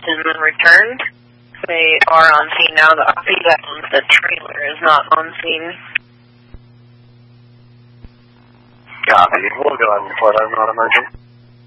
and then returned. They are on scene now. The RV that owns the trailer is not on scene. Copy. We'll go ahead and report as not emergent.